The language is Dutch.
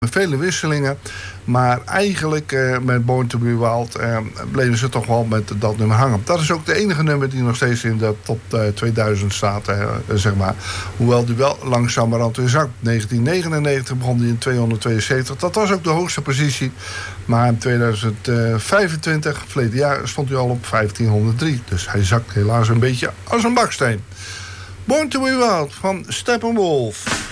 vele wisselingen. Maar eigenlijk met Born to Be Wild bleven ze toch wel met dat nummer hangen. Dat is ook de enige nummer die nog steeds in de top 2000 staat, zeg maar. Hoewel die wel langzamerhand weer zakt. 1999 begon die in 272. Dat was ook de hoogste positie. Maar in 2025, verleden jaar, stond hij al op 1503. Dus hij zakt helaas een beetje als een baksteen. Born to Be Wild van Steppenwolf.